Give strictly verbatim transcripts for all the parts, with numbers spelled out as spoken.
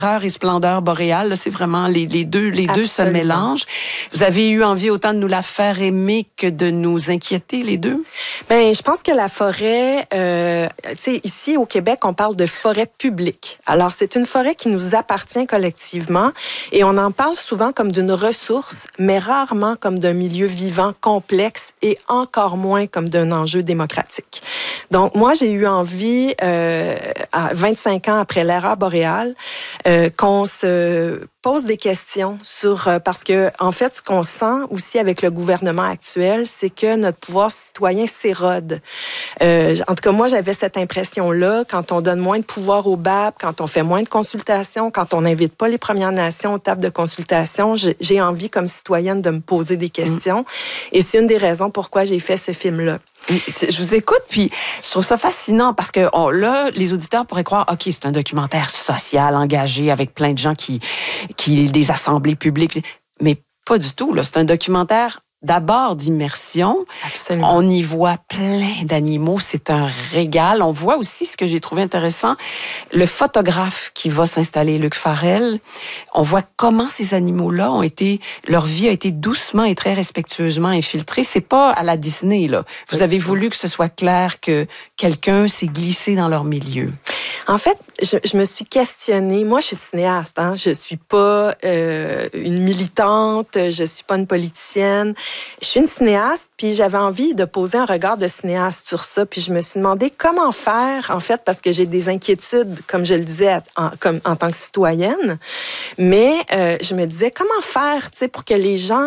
et splendeur boréale, là, c'est vraiment les, les deux, les deux se mélangent. Vous avez eu envie autant de nous la faire aimer que de nous inquiéter, les deux? Ben, je pense que la forêt, euh, tu sais, ici au Québec, on parle de forêt publique. Alors, c'est une forêt qui nous appartient collectivement et on en parle souvent comme d'une ressource, mais rarement comme d'un milieu vivant complexe et encore moins comme d'un enjeu démocratique. Donc, moi, j'ai eu envie, euh, à vingt-cinq ans après l'ère boréale, euh, qu'on se pose des questions sur euh, parce que en fait ce qu'on sent aussi avec le gouvernement actuel, c'est que notre pouvoir citoyen s'érode. Euh, en tout cas, moi j'avais cette impression là quand on donne moins de pouvoir au B A P, quand on fait moins de consultations, quand on n'invite pas les Premières Nations aux tables de consultation, j'ai envie comme citoyenne de me poser des questions. Mmh. Et c'est une des raisons pourquoi j'ai fait ce film là. Je vous écoute, puis je trouve ça fascinant parce que on, là, les auditeurs pourraient croire, OK, c'est un documentaire social, engagé, avec plein de gens qui, qui des assemblées publiques, mais pas du tout. Là, c'est un documentaire d'abord d'immersion. Absolument. On y voit plein d'animaux, c'est un régal. On voit aussi ce que j'ai trouvé intéressant, le photographe qui va s'installer, Luc Farrell. On voit comment ces animaux-là ont été, leur vie a été doucement et très respectueusement infiltrée. C'est pas à la Disney, là. Vous c'est avez ça. voulu que ce soit clair que quelqu'un s'est glissé dans leur milieu. En fait, je, je me suis questionnée. Moi, je suis cinéaste. Hein? Je suis pas euh, une militante. Je suis pas une politicienne. Je suis une cinéaste. Puis j'avais envie de poser un regard de cinéaste sur ça. Puis je me suis demandé comment faire, en fait, parce que j'ai des inquiétudes, comme je le disais, en, comme, en tant que citoyenne. Mais euh, je me disais comment faire, tu sais, pour que les gens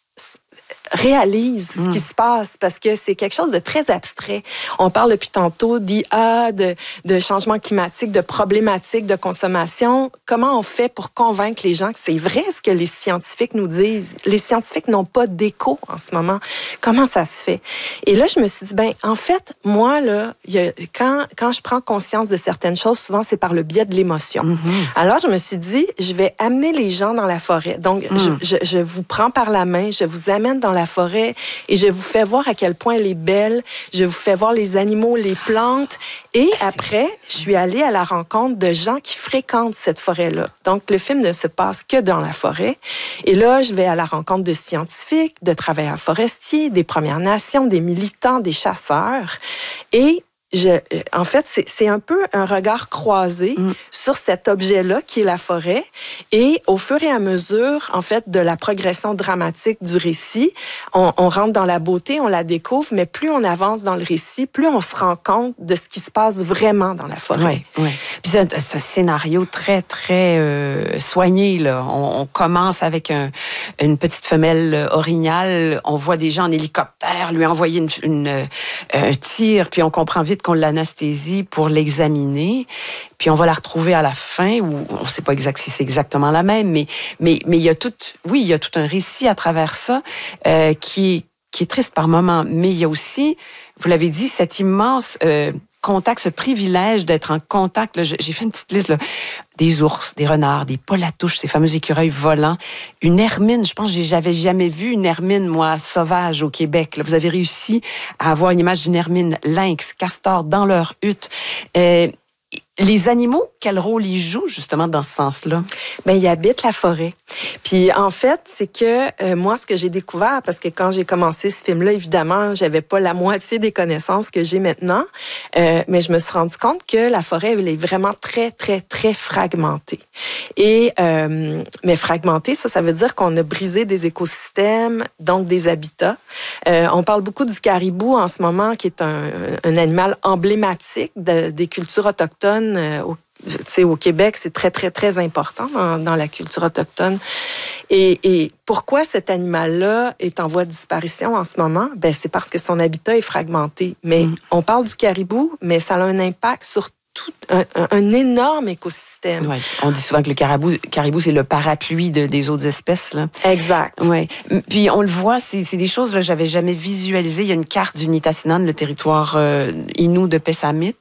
réalise ce qui se passe parce que c'est quelque chose de très abstrait. On parle depuis tantôt d'I A, de, de changement climatique, de problématiques de consommation. Comment on fait pour convaincre les gens que c'est vrai ce que les scientifiques nous disent? Les scientifiques n'ont pas d'écho en ce moment. Comment ça se fait? Et là, je me suis dit, ben en fait, moi, là, y a, quand, quand je prends conscience de certaines choses, souvent, c'est par le biais de l'émotion. Mm-hmm. Alors, je me suis dit, je vais amener les gens dans la forêt. Donc, mm. je, je, je vous prends par la main, je vous amène dans la forêt et je vous fais voir à quel point elle est belle. Je vous fais voir les animaux, les plantes. Et après, je suis allée à la rencontre de gens qui fréquentent cette forêt-là. Donc, le film ne se passe que dans la forêt. Et là, je vais à la rencontre de scientifiques, de travailleurs forestiers, des Premières Nations, des militants, des chasseurs. Et Je, en fait, c'est, c'est un peu un regard croisé mm. sur cet objet-là qui est la forêt. Et au fur et à mesure, en fait, de la progression dramatique du récit, on, on rentre dans la beauté, on la découvre, mais plus on avance dans le récit, plus on se rend compte de ce qui se passe vraiment dans la forêt. Oui, oui. Puis c'est un, c'est un scénario très, très euh, soigné, là. On, on commence avec un, une petite femelle orignale. On voit des gens en hélicoptère lui envoyer une, une, un tir, puis on comprend vite qu'on l'anesthésie pour l'examiner, puis on va la retrouver à la fin, où on ne sait pas exact si c'est exactement la même, mais mais mais il y a tout, oui, il y a tout un récit à travers ça euh, qui est qui est triste par moments, mais il y a aussi, vous l'avez dit, cet immense euh, contact, ce privilège d'être en contact. Là, j'ai fait une petite liste là, des ours, des renards, des polatouches, ces fameux écureuils volants, une hermine. Je pense que j'avais jamais vu une hermine, moi, sauvage au Québec. Là, vous avez réussi à avoir une image d'une hermine, lynx, castor dans leur hutte. Euh, Les animaux, quel rôle ils jouent justement dans ce sens-là? Bien, ils habitent la forêt. Puis en fait, c'est que euh, moi, ce que j'ai découvert, parce que quand j'ai commencé ce film-là, évidemment, j'avais pas la moitié des connaissances que j'ai maintenant, euh, mais je me suis rendu compte que la forêt, elle est vraiment très, très, très fragmentée. Et euh, mais fragmentée, ça, ça veut dire qu'on a brisé des écosystèmes, donc des habitats. Euh, on parle beaucoup du caribou en ce moment, qui est un, un animal emblématique de, des cultures autochtones. Au, au Québec, c'est très, très, très important dans, dans la culture autochtone. Et, et pourquoi cet animal-là est en voie de disparition en ce moment? Ben, c'est parce que son habitat est fragmenté. Mais mmh. on parle du caribou, mais ça a un impact sur tout un, un, un énorme écosystème. Ouais. On dit souvent que le caribou, caribou c'est le parapluie de, des autres espèces. Là. Exact. Ouais. Puis on le voit, c'est, c'est des choses que j'avais jamais visualisées. Il y a une carte du Nitassinan, le territoire euh, Innu de Pessamit.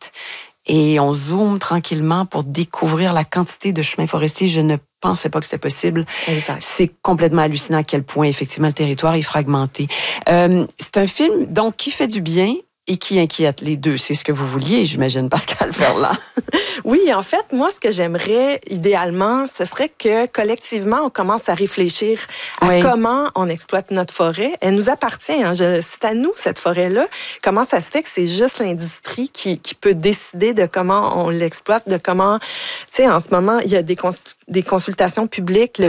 Et on zoome tranquillement pour découvrir la quantité de chemins forestiers. Je ne pensais pas que c'était possible. Exact. C'est complètement hallucinant à quel point, effectivement, le territoire est fragmenté. Euh, c'est un film, donc, qui fait du bien, et qui inquiète les deux. C'est ce que vous vouliez, j'imagine, Pascale Ferland. Oui, en fait, moi, ce que j'aimerais idéalement, ce serait que collectivement, on commence à réfléchir à oui. comment on exploite notre forêt. Elle nous appartient. Hein. Je, c'est à nous, cette forêt-là. Comment ça se fait que c'est juste l'industrie qui, qui peut décider de comment on l'exploite, de comment... Tu sais, en ce moment, il y a des, cons- des consultations publiques. Le